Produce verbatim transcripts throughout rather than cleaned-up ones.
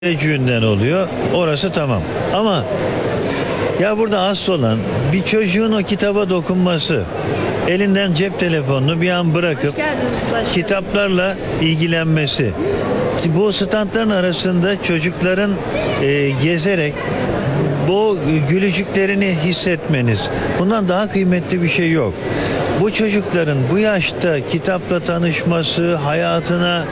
teveccühünden oluyor. Orası tamam. Ama ya burada asıl olan bir çocuğun o kitaba dokunması, elinden cep telefonunu bir an bırakıp kitaplarla ilgilenmesi. Bu standların arasında çocukların e, gezerek bu gülücüklerini hissetmeniz, bundan daha kıymetli bir şey yok. Bu çocukların bu yaşta kitapla tanışması, hayatına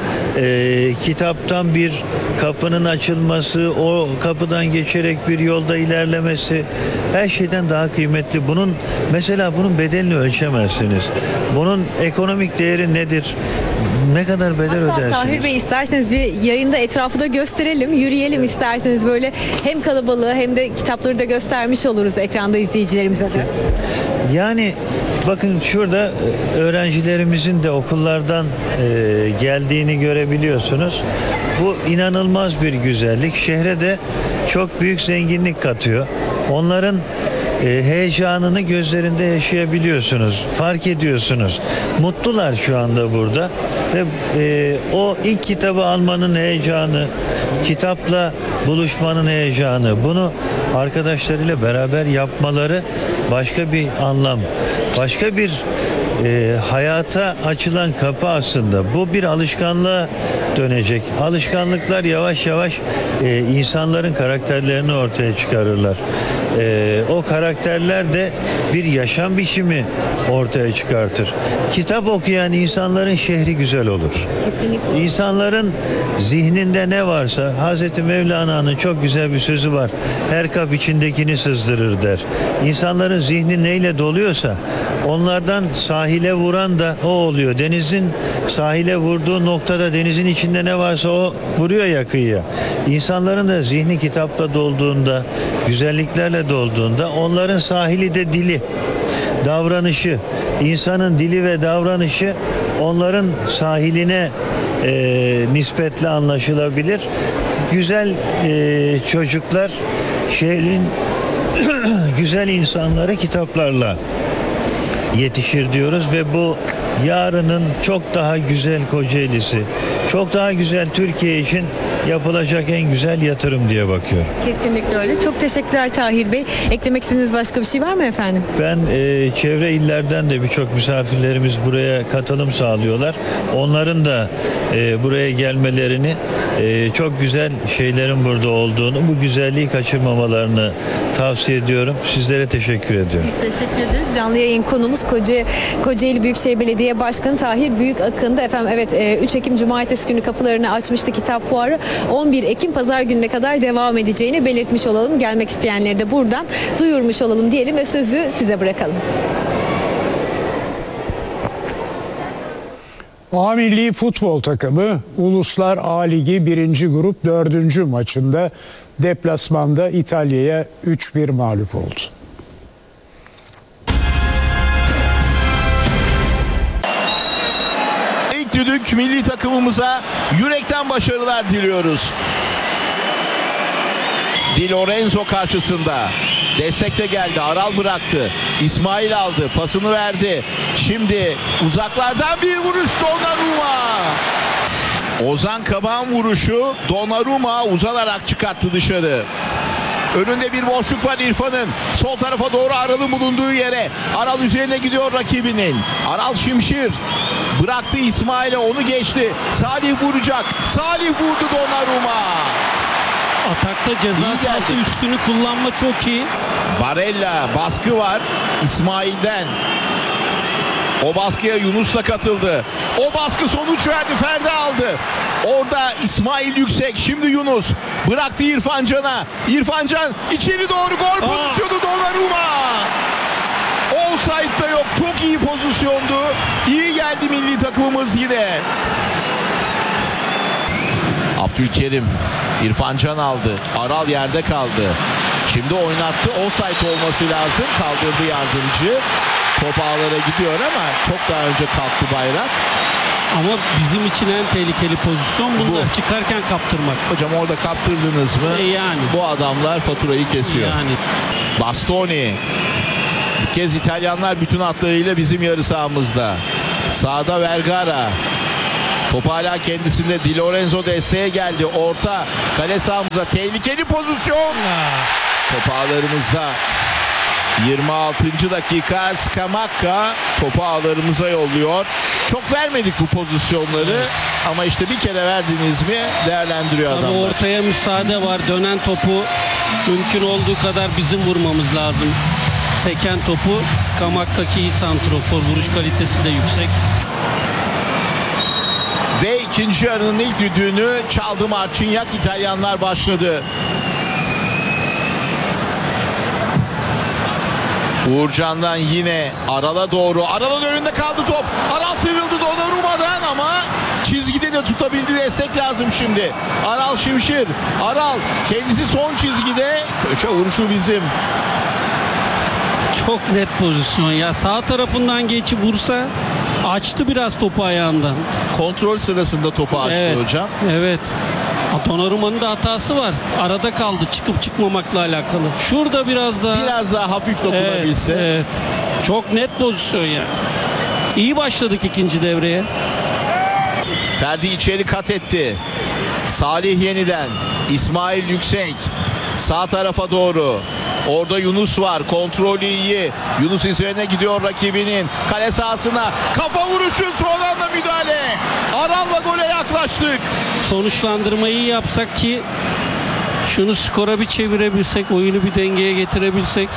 e, kitaptan bir kapının açılması, o kapıdan geçerek bir yolda ilerlemesi her şeyden daha kıymetli. Bunun mesela bunun bedelini ölçemezsiniz. Bunun ekonomik değeri nedir? Ne kadar bedel Hatta ödersiniz? Tahir Bey, isterseniz bir yayında etrafı da gösterelim, yürüyelim isterseniz, böyle hem kalabalığı hem de kitapları da göstermiş oluruz ekranda izleyicilerimize de. Yani bakın şurada öğrencilerimizin de okullardan e, geldiğini görebiliyorsunuz. Bu inanılmaz bir güzellik. Şehre de çok büyük zenginlik katıyor. Onların e, heyecanını gözlerinde yaşayabiliyorsunuz. Fark ediyorsunuz. Mutlular şu anda burada. Ve e, o ilk kitabı almanın heyecanı, kitapla buluşmanın heyecanı, bunu arkadaşlarıyla beraber yapmaları başka bir anlam, başka bir e, hayata açılan kapı aslında. Bu bir alışkanlığa dönecek. Alışkanlıklar yavaş yavaş e, insanların karakterlerini ortaya çıkarırlar. E, o karakterler de bir yaşam biçimi ortaya çıkartır. Kitap okuyan insanların şehri güzel olur. Kesinlikle. İnsanların zihninde ne varsa, Hazreti Mevlana'nın çok güzel bir sözü var. Her kap içindekini sızdırır der. İnsanların zihni neyle doluyorsa onlardan sahile vuran da o oluyor. Denizin sahile vurduğu noktada denizin içinde ne varsa o vuruyor ya kıyıya. İnsanların da zihni kitapla dolduğunda, güzelliklerle dolduğunda onların sahili de dili, davranışı, insanın dili ve davranışı onların sahiline e, nispetle anlaşılabilir. Güzel e, çocuklar şehrin güzel insanları kitaplarla yetişir diyoruz ve bu yarının çok daha güzel Kocaeli'si, çok daha güzel Türkiye için yapılacak en güzel yatırım diye bakıyorum. Kesinlikle öyle. Çok teşekkürler Tahir Bey. Eklemek istediğiniz başka bir şey var mı efendim? Ben e, çevre illerden de birçok misafirlerimiz buraya katılım sağlıyorlar. Onların da e, buraya gelmelerini, e, çok güzel şeylerin burada olduğunu, bu güzelliği kaçırmamalarını tavsiye ediyorum. Sizlere teşekkür ediyorum. Biz teşekkür ederiz. Canlı yayın konumuz Koca, Kocaeli Büyükşehir Belediye Başkanı Tahir Büyükakın'da. Efendim evet, üç Ekim Cumartesi günü kapılarını açmıştı kitap fuarı. on bir Ekim Pazar gününe kadar devam edeceğini belirtmiş olalım. Gelmek isteyenleri de buradan duyurmuş olalım diyelim ve sözü size bırakalım. A Milli Futbol Takımı Uluslar A Ligi birinci Grup dördüncü maçında deplasmanda İtalya'ya üç bir mağlup oldu. İlk düdük milli takımımıza yürekten başarılar diliyoruz. Di Lorenzo karşısında. Destek de geldi. Aral bıraktı. İsmail aldı. Pasını verdi. Şimdi uzaklardan bir vuruş Donnarumma. Ozan Kabak'ın vuruşu Donnarumma uzanarak çıkarttı dışarı. Önünde bir boşluk var İrfan'ın. Sol tarafa doğru Aral'ın bulunduğu yere. Aral üzerine gidiyor rakibinin. Aral Şimşir. Bıraktı İsmail'e, onu geçti. Salih vuracak. Salih vurdu Donnarumma. Atakta ceza sahası üstünü kullanma çok iyi. Barella, baskı var İsmail'den. O baskıya Yunus da katıldı. O baskı sonuç verdi. Ferdi aldı. Orada İsmail yüksek. Şimdi Yunus bıraktı İrfan Can'a. İrfan Can içeri doğru gol pozisyonu Donnarumma. Offside da yok. Çok iyi pozisyondu. İyi geldi milli takımımız yine. Abdülkerim, İrfan Can aldı. Aral yerde kaldı. Şimdi oynattı. Offside olması lazım. Kaldırdı yardımcı. Top ağlara gidiyor ama çok daha önce kalktı bayrak. Ama bizim için en tehlikeli pozisyon bunlar. Bu. Çıkarken kaptırmak. Hocam orada kaptırdınız mı? E yani. Bu adamlar faturayı kesiyor. Yani. Bastoni. Bu kez İtalyanlar bütün hatlarıyla bizim yarı sahamızda. Sağda Vergara. Top hala kendisinde. Di Lorenzo desteğe geldi. Orta kale sahamıza tehlikeli pozisyon. Top ağlarımızda. yirmi altıncı dakika Scamacca topu ağlarımıza yolluyor. Çok vermedik bu pozisyonları, evet. Ama işte bir kere verdiniz mi değerlendiriyor Tabii adamlar. ortaya müsaade var. Dönen topu mümkün olduğu kadar bizim vurmamız lazım. Seken topu Scamacca'ki iyi santrofor, vuruş kalitesi de yüksek. Ve ikinci yarının ilk düdüğünü çaldı Marcignac. İtalyanlar başladı. Uğurcan'dan yine Aral'a doğru. Aral'ın önünde kaldı top. Aral sıyrıldı Donnarumma'dan ama çizgide de tutabildi. Destek lazım şimdi. Aral Şimşir. Aral kendisi son çizgide. Köşe vuruşu bizim. Çok net pozisyon ya. Sağ tarafından geçip vursa açtı biraz topu ayağından. Kontrol sırasında topu açtı Evet, hocam. evet. Donnarumma'nın da hatası var. Arada kaldı çıkıp çıkmamakla alakalı. Şurada biraz daha Biraz daha hafif dokunabilse. Evet, evet. Çok net pozisyon ya. İyi başladık ikinci devreye. Ferdi içeri kat etti. Salih yeniden. İsmail Yüksek. Sağ tarafa doğru. Orada Yunus var. Kontrolü iyi. Yunus üzerine gidiyor rakibinin. Kale sahasına. Kafa vuruşu. Son anda müdahale. Aral'la gole yaklaştık. Sonuçlandırmayı iyi yapsak ki şunu skora bir çevirebilsek, oyunu bir dengeye getirebilsek.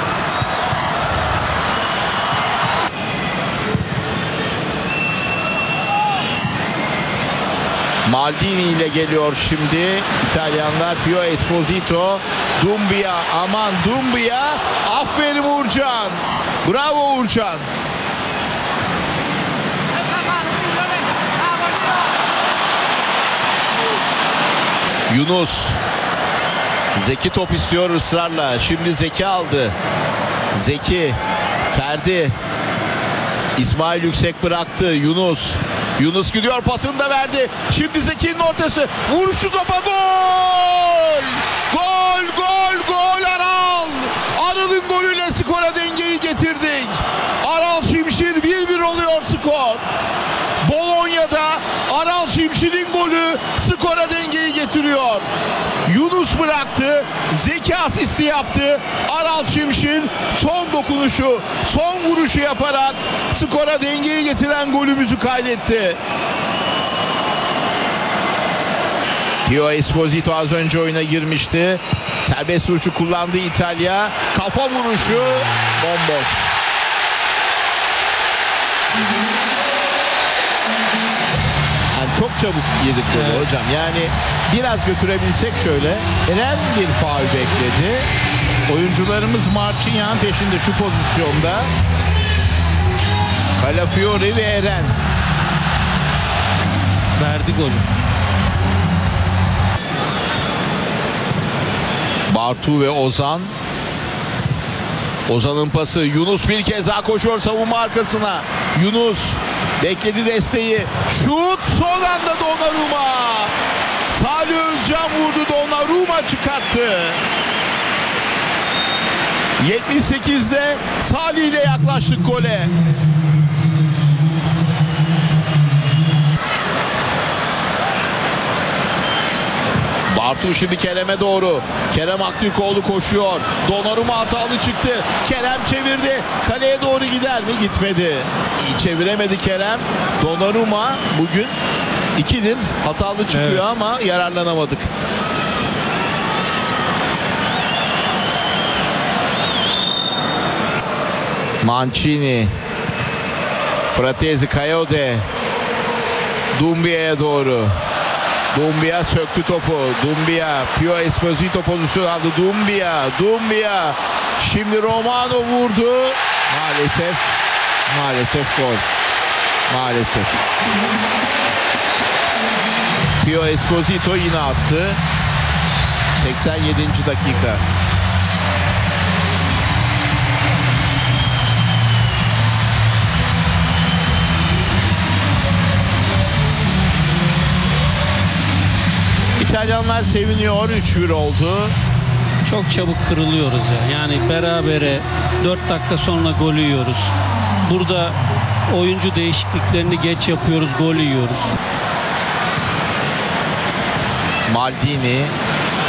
Maldini ile geliyor şimdi İtalyanlar. Pio Esposito. Doumbia, aman Doumbia. Aferin Uğurcan. Bravo Uğurcan. Yunus. Zeki top istiyor ısrarla. Şimdi Zeki aldı. Zeki. Ferdi. İsmail Yüksek bıraktı. Yunus. Yunus gidiyor, pasını da verdi. Şimdi Zeki'nin ortası. Vuruşu topa, gol! Gol, gol, gol Aral! Aral'ın golüyle skora dengeyi getirdik. Aral Şimşir bir bir oluyor skor. Bolonya'da Aral Şimşir'in golü skora dengeyi getiriyor. Yunus bıraktı. Zeki asisti yaptı. Aral Şimşir son dokunuşu, son vuruşu yaparak skora dengeyi getiren golümüzü kaydetti. Pio Esposito az önce oyuna girmişti. Serbest vuruşu kullandı İtalya. Kafa vuruşu bomboş. Yani çok çabuk yedik golü, evet. Hocam. Yani biraz götürebilsek şöyle. Eren bir faul bekledi. Oyuncularımız Marcignac'ın peşinde şu pozisyonda. Calafiori ve Eren. Verdi golü. Bartu ve Ozan. Ozan'ın pası. Yunus bir kez daha koşuyor savunma arkasına. Yunus bekledi desteği. Şut son anda Donnarumma. Salih Özcan vurdu. Donnarumma çıkarttı. yetmiş sekizde Salih ile yaklaştık gole. Bartu şimdi Kerem'e doğru. Kerem Aktürkoğlu koşuyor. Donnarumma hatalı çıktı. Kerem çevirdi. Kaleye doğru gider mi? Gitmedi. İyi çeviremedi Kerem. Donnarumma bugün ikidir hatalı çıkıyor, evet. Ama yararlanamadık. Mancini. Fratesi, Coyote. Doumbia'ya doğru. Doumbia söktü topu. Doumbia, Pio Esposito pozisyon aldı. Doumbia, Doumbia. Şimdi Romano vurdu. Maalesef, maalesef gol. Maalesef. Pio Esposito yine attı. seksen yedinci dakika. İtalyanlar seviniyor. üç bir oldu. Çok çabuk kırılıyoruz ya. Yani berabere dört dakika sonra golü yiyoruz. Burada oyuncu değişikliklerini geç yapıyoruz, golü yiyoruz. Maldini